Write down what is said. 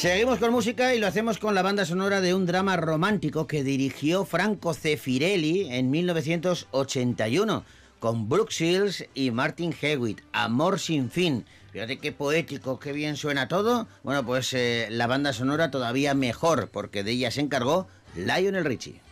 Seguimos con música y lo hacemos con la banda sonora de un drama romántico que dirigió Franco Zeffirelli en 1981 con Brooke Shields y Martin Hewitt, Amor sin fin. Fíjate qué poético, qué bien suena todo. Bueno, pues la banda sonora todavía mejor porque de ella se encargó Lionel Richie.